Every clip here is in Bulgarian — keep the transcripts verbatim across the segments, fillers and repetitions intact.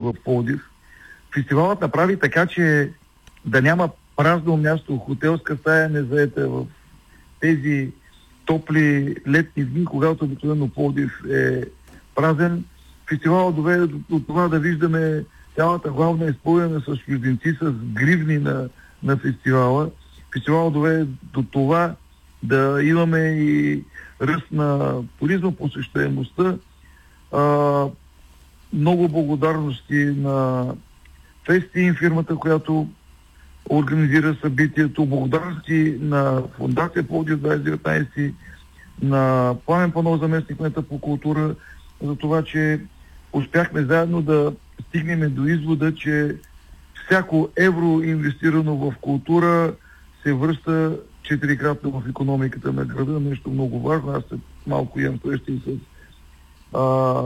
в Пловдив. Фестивалът направи така, че да няма празно място, хотелска стая незаета в тези топли летни дни, когато обикновено Пловдив е празен. Фестивалът доведе до, до това да виждаме цялата главна изпълнена с чужденци, с гривни на, на фестивала. Фестивалът доведе до това да имаме и ръст на туризма, посещаемостта. А, много благодарности на Фестин, фирмата, която организира събитието. Благодарности на Фондация Пловдив двайсет и деветнайсет, на Пламен Панов, заместник-кмета по култура, за това, че успяхме заедно да стигнем до извода, че всяко евро инвестирано в култура се връща четирикратно в икономиката на града. Нещо много важно. Аз малко имам срещи с а,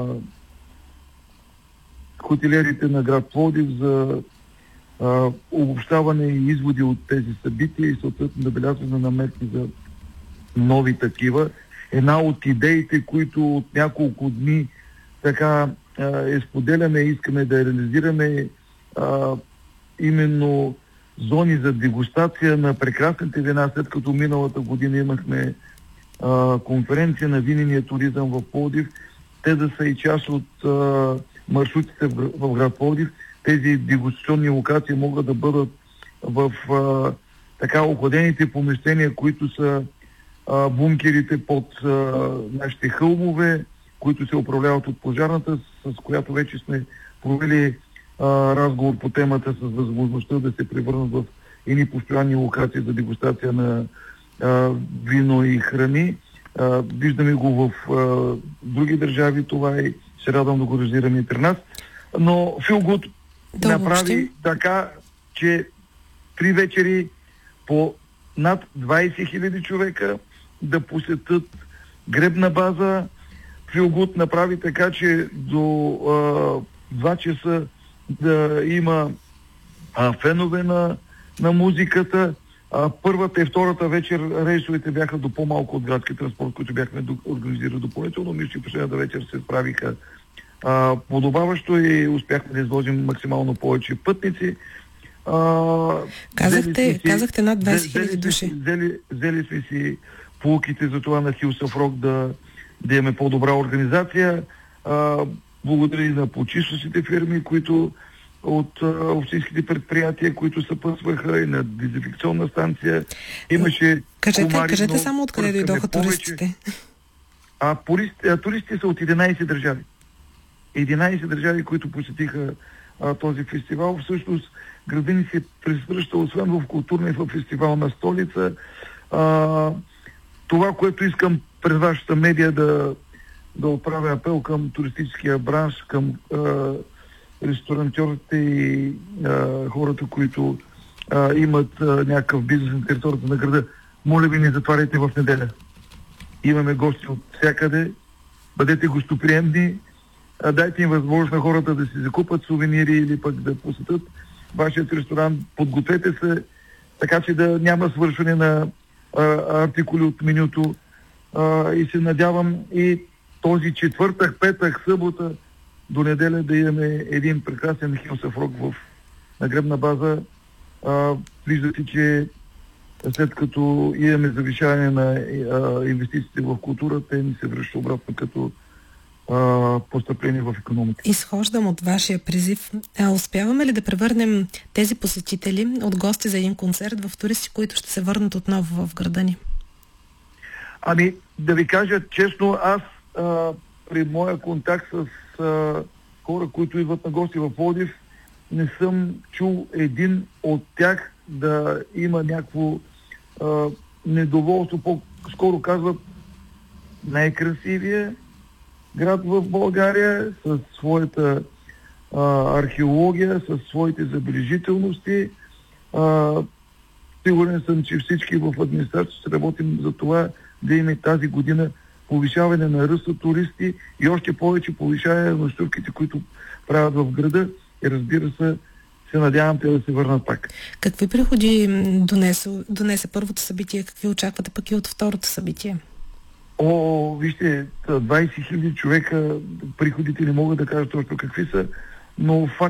хотелиерите на град Пловдив за а, обобщаване и изводи от тези събития и съответно набелязване на мерки за нови такива. Една от идеите, които от няколко дни така а, е споделяме и искаме да реализираме, а, именно зони за дегустация на прекрасните вина, след като миналата година имахме а, конференция на винения туризъм в Пловдив. Те да са и част от а, маршрутите в, в град Пловдив. Тези дегустационни локации могат да бъдат в а, така охладените помещения, които са а, бункерите под а, нашите хълмове, които се управляват от пожарната, с която вече сме провели а, разговор по темата с възможността да се превърнат в едни постоянни локации за дегустация на а, вино и храни. А, виждаме го в а, други държави, това и се радвам да го реализираме и при нас. Но Feel Good да, направи въобще така, че три вечери по над двайсет хиляди човека да посетят гребна база. Feel Good направи така, че до а, два часа да има а, фенове на, на музиката. А, първата и втората вечер рейсовете бяха до по-малко от градски транспорт, които бяхме организирали допълнително. Мисля, че последната вечер се справиха а, подобаващо и успяхме да изложим максимално повече пътници. А, казахте, си, казахте над двайсет хиляди души. Взели, взели сме си полуките за това на Hills of Rock да, да имаме по-добра организация. А, благодаря и на почистващите фирми, които от а, общинските предприятия, които съпътстваха, и на дезинфекционна станция. Имаше кажете, комари, кажете само откъде дойдоха туристите. А, туристи, а туристите са от единайсет държави. единайсет държави, които посетиха а, този фестивал. Всъщност градът ни се превръща освен в културна и в фестивална столица. А, това, което искам през вашата медия да, да отправя апел към туристическия бранш, към а, ресторантьорите и а, хората, които а, имат а, някакъв бизнес на територията на града. Моля ви, не затваряйте в неделя. Имаме гости от всякъде. Бъдете гостоприемни. А, дайте им възможност на хората да си закупат сувенири или пък да посетят вашият ресторант. Подгответе се, така че да няма свършване на а, артикули от менюто. А, и се надявам и този четвъртък, петък, събота до неделя да имаме един прекрасен Hills of Rock в нагребна база. А, виждате, че след като имаме завишаване на а, инвестициите в култура, те ни се връщат обратно като а, постъпление в икономика. Изхождам от вашия призив. А, успяваме ли да превърнем тези посетители от гости за един концерт в туристи, които ще се върнат отново в града ни? Ами, да ви кажа честно, аз а, при моя контакт с а, хора, които идват на гости в Пловдив, не съм чул един от тях да има някакво а, недоволство. По-скоро казват най-красивия град в България, с своята а, археология, с своите забележителности. А, сигурен съм, че всички в администрацията ще работим за това да има тази година повишаване на ръста туристи и още повече повишаване на нощувките, които правят в града. И разбира се, се надявам те да се върнат пак. Какви приходи донесе, донесе първото събитие? Какви очаквате пък и от второто събитие? О, вижте, двайсет хиляди човека, приходите не мога да кажа точно какви са, но факт